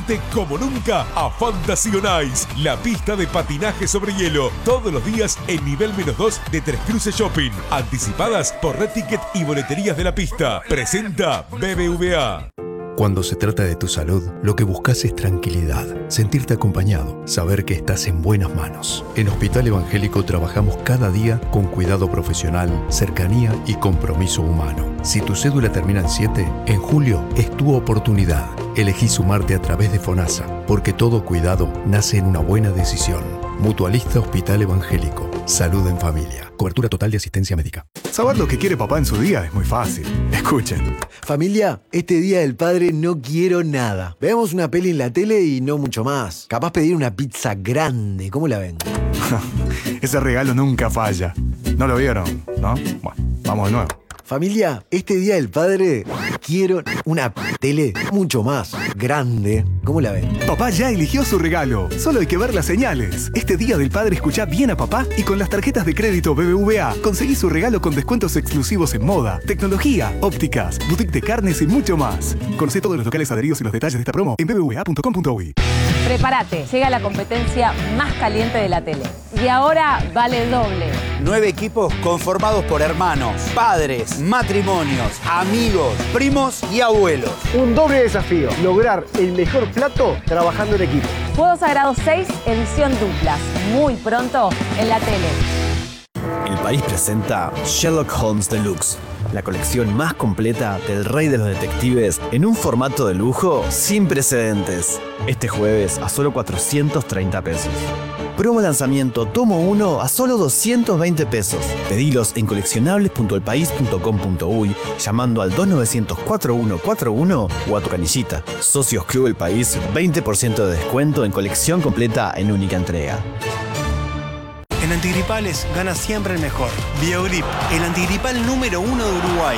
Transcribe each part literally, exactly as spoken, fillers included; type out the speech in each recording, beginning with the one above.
divertirte como nunca a Fantasy on Ice, la pista de patinaje sobre hielo, todos los días en nivel menos dos de Tres Cruces Shopping. Anticipadas por Red Ticket y boleterías de la pista. Presenta B B V A. Cuando se trata de tu salud, lo que buscas es tranquilidad, sentirte acompañado, saber que estás en buenas manos. En Hospital Evangélico trabajamos cada día con cuidado profesional, cercanía y compromiso humano. Si tu cédula termina en siete, en julio es tu oportunidad. Elegí sumarte a través de FONASA, porque todo cuidado nace en una buena decisión. Mutualista Hospital Evangélico. Salud en familia. Cobertura total de asistencia médica. Saber lo que quiere papá en su día es muy fácil. Escuchen. Familia, este Día del Padre no quiero nada. Veamos una peli en la tele y no mucho más. Capaz pedir una pizza grande. ¿Cómo la ven? Ese regalo nunca falla. ¿No lo vieron? ¿No? Bueno, vamos de nuevo. Familia, este Día del Padre quiero una tele mucho más grande. ¿Cómo la ven? Papá ya eligió su regalo. Solo hay que ver las señales. Este Día del Padre escucha bien a papá y con las tarjetas de crédito B B V A conseguí su regalo con descuentos exclusivos en moda, tecnología, ópticas, boutique de carnes y mucho más. Conoce todos los locales adheridos y los detalles de esta promo en b b v a punto com punto u y. Prepárate, llega la competencia más caliente de la tele. Y ahora vale el doble. Nueve equipos conformados por hermanos, padres, matrimonios, amigos, primos y abuelos. Un doble desafío, lograr el mejor plato trabajando en equipo. Fuego Sagrado seis, edición duplas. Muy pronto en la tele. El país presenta Sherlock Holmes Deluxe, la colección más completa del rey de los detectives en un formato de lujo sin precedentes. Este jueves a solo cuatrocientos treinta pesos. Promo lanzamiento tomo uno a solo doscientos veinte pesos. Pedilos en coleccionables punto el país punto com punto u y llamando al dos novecientos cuatro uno cuatro uno o a tu canillita. Socios Club El País, veinte por ciento de descuento en colección completa en única entrega. En antigripales gana siempre el mejor. Biogrip, el antigripal número uno de Uruguay.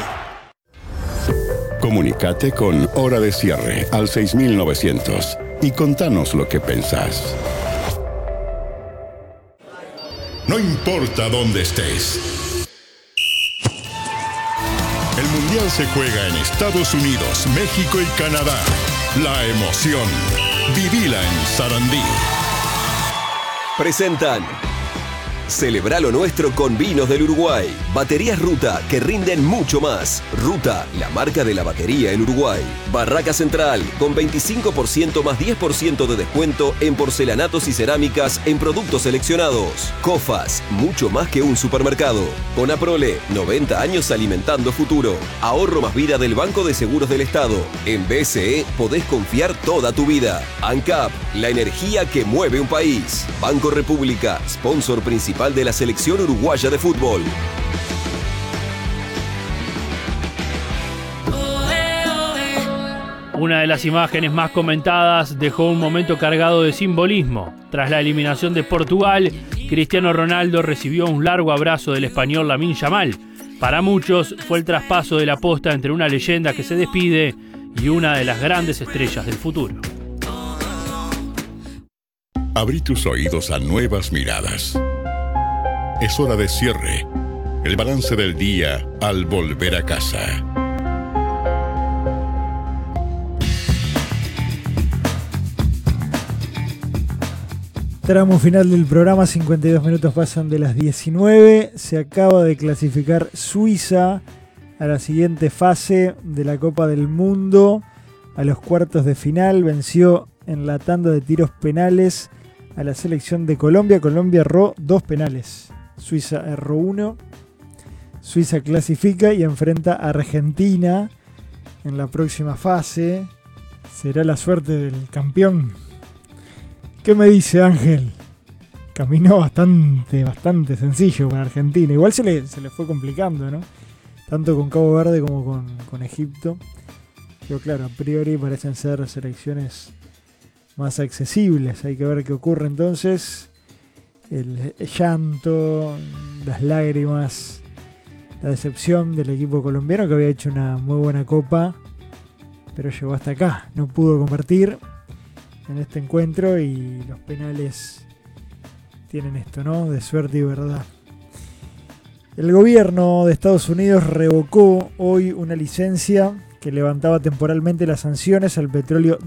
Comunicate con Hora de Cierre al seis mil novecientos y contanos lo que pensás. No importa dónde estés. El Mundial se juega en Estados Unidos, México y Canadá. La emoción. Vivila en Sarandí. Presentan Celebra lo nuestro con vinos del Uruguay. Baterías Ruta, que rinden mucho más. Ruta, la marca de la batería en Uruguay. Barraca Central, con veinticinco por ciento más diez por ciento de descuento en porcelanatos y cerámicas en productos seleccionados. Cofas, mucho más que un supermercado. Conaprole, noventa años alimentando futuro. Ahorro más vida del Banco de Seguros del Estado. En B C E podés confiar toda tu vida. ANCAP, la energía que mueve un país. Banco República, sponsor principal de la selección uruguaya de fútbol. Una de las imágenes más comentadas dejó un momento cargado de simbolismo. Tras la eliminación de Portugal, Cristiano Ronaldo recibió un largo abrazo del español Lamine Yamal. Para muchos fue el traspaso de la posta entre una leyenda que se despide y una de las grandes estrellas del futuro. Abrí tus oídos a nuevas miradas. Es hora de cierre. El balance del día al volver a casa. Tramo final del programa, cincuenta y dos minutos pasan de las diecinueve. Se acaba de clasificar Suiza a la siguiente fase de la Copa del Mundo, a los cuartos de final. Venció en la tanda de tiros penales a la selección de Colombia. Colombia erró dos penales. Suiza erró uno. Suiza clasifica y enfrenta a Argentina en la próxima fase. Será la suerte del campeón. ¿Qué me dice Ángel? Caminó bastante, bastante sencillo para Argentina. Igual se le, se le fue complicando, ¿no? Tanto con Cabo Verde como con, con Egipto. Pero claro, a priori parecen ser selecciones más accesibles. Hay que ver qué ocurre entonces. El llanto, las lágrimas, la decepción del equipo colombiano, que había hecho una muy buena copa, pero llegó hasta acá. No pudo convertir en este encuentro y los penales tienen esto, ¿no? De suerte y verdad. El gobierno de Estados Unidos revocó hoy una licencia que levantaba temporalmente las sanciones al petróleo